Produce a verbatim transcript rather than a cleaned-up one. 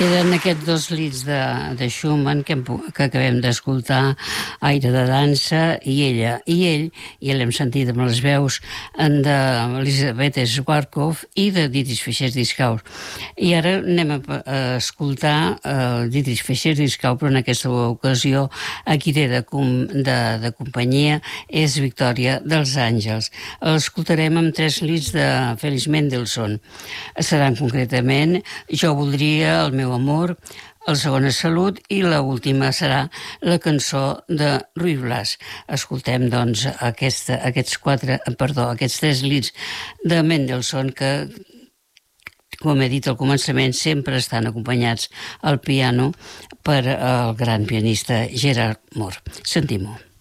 Eren aquests dos lits de, de Schumann que, hem, que acabem d'escoltar, Aire de dansa, i ella i ell, i l'hem sentit amb les veus d'Elisabeth Schwarzkopf i de Dietrich Fischer-Dieskau. I ara anem a, a escoltar uh, Dietrich Fischer-Dieskau, però en aquesta ocasió a qui té de, de, de companyia és Victòria dels Àngels. L'escoltarem amb tres lits de Félix Mendelssohn. Seran concretament Jo voldria, El meu amor, el segon és Salut i l'última serà la cançó de Ruy Blas. Escoltem, doncs, aquesta, aquests quatre, perdó, aquests tres lits de Mendelssohn que, com he dit al començament, sempre estan acompanyats al piano per el gran pianista Gerard Moore. Sentim-ho.